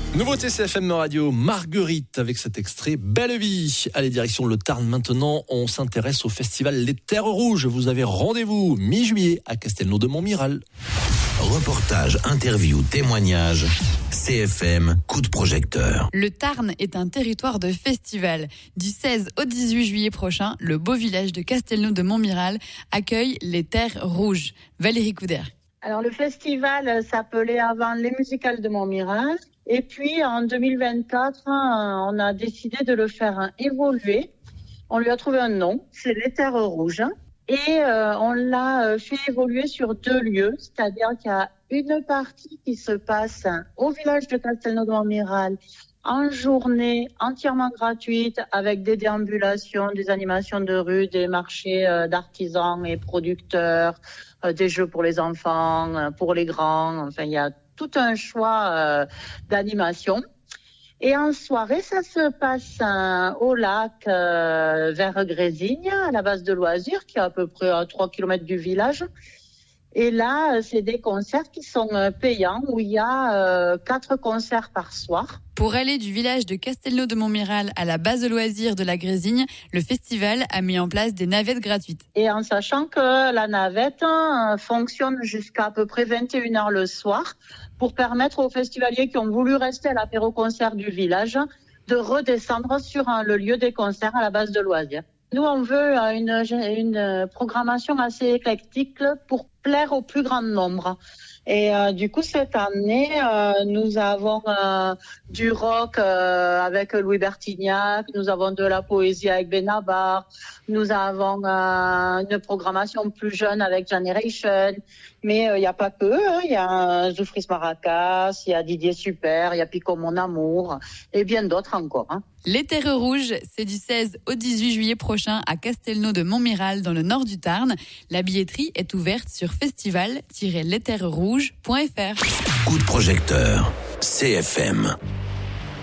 Nouveauté CFM Radio, Marguerite avec cet extrait Belle Vie. Allez, direction le Tarn maintenant, on s'intéresse au festival Les Terres Rouges. Vous avez rendez-vous mi-juillet à Castelnau-de-Montmiral. Reportage, interview, témoignage, CFM, coup de projecteur. Le Tarn est un territoire de festival. Du 16 au 18 juillet prochain, le beau village de Castelnau-de-Montmiral accueille Les Terres Rouges. Valérie Couder. Alors le festival s'appelait avant les musicales de Montmiral. Et puis en 2024, on a décidé de le faire évoluer. On lui a trouvé un nom, c'est Les Terres Rouges. Et on l'a fait évoluer sur 2 lieux, c'est-à-dire qu'il y a une partie qui se passe au village de Castelnau-de-Montmiral en journée entièrement gratuite avec des déambulations, des animations de rue, des marchés d'artisans et producteurs, des jeux pour les enfants, pour les grands. Enfin, il y a tout un choix d'animation. Et en soirée, ça se passe au lac vers Grésigne, à la base de loisirs, qui est à peu près à 3 km du village. Et là, c'est des concerts qui sont payants, où il y a 4 concerts par soir. Pour aller du village de Castelnau-de-Montmiral à la base de loisirs de la Grésigne, le festival a mis en place des navettes gratuites. Et en sachant que la navette fonctionne jusqu'à à peu près 21h le soir, pour permettre aux festivaliers qui ont voulu rester à l'apéro-concert du village de redescendre sur le lieu des concerts à la base de loisirs. Nous, on veut une programmation assez éclectique pour plaire au plus grand nombre. Et du coup, cette année, nous avons du rock avec Louis Bertignac, nous avons de la poésie avec Benabar, nous avons une programmation plus jeune avec Generation, mais il n'y a pas que, il y a Zoufris Maracas, il y a Didier Super, il y a Pico Mon Amour, et bien d'autres encore. Les Terres Rouges, c'est du 16 au 18 juillet prochain à Castelnau-de-Montmiral dans le nord du Tarn. La billetterie est ouverte sur festival-lesterresrouges.fr. Coup de projecteur, CFM.